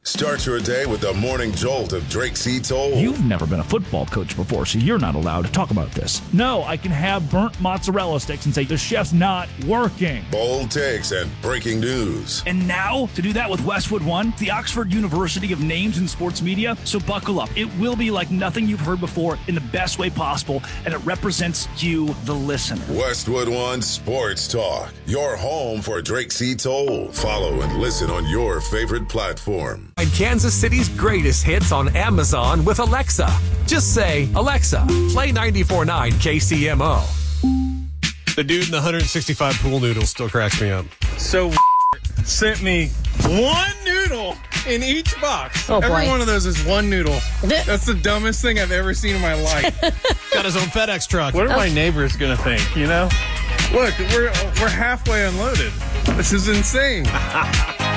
Start your day with the morning jolt of Drake C. Toll. You've never been a football coach before, so you're not allowed to talk about this. No, I can have burnt mozzarella sticks and say the chef's not working. Bold takes and breaking news. And now, to do that with Westwood One, the Oxford University of names in sports media. So buckle up. It will be like nothing you've heard before in the best way possible, and it represents you, the listener. Westwood One Sports Talk, your home for Drake C. Toll. Follow and listen on your favorite platform. Find Kansas City's greatest hits on Amazon with Alexa. Just say, Alexa, play 94.9 KCMO. The dude in the 165 pool noodle still cracks me up. So sent me one noodle in each box. Oh, boy. Every one of those is one noodle. That's the dumbest thing I've ever seen in my life. Got his own FedEx truck. What are my neighbors going to think, you know? Look, we're halfway unloaded. This is insane.